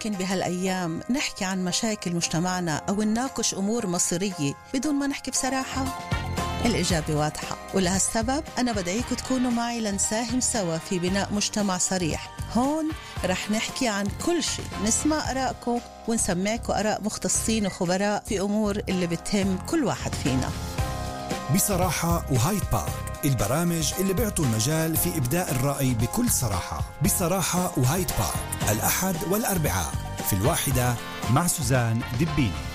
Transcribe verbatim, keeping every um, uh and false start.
ممكن بهالأيام نحكي عن مشاكل مجتمعنا أو نناقش أمور مصيرية بدون ما نحكي بصراحة؟ الإجابة واضحة، ولهالسبب أنا بدعيكم تكونوا معي لنساهم سوا في بناء مجتمع صريح. هون رح نحكي عن كل شيء، نسمع آرائكم ونسمعكم آراء مختصين وخبراء في أمور اللي بتهم كل واحد فينا. بصراحة وهايد بارك، البرامج اللي بيعطوا المجال في إبداء الرأي بكل صراحة. بصراحة وهايد بارك، الأحد والأربعاء في الواحدة مع سوزان دبيني.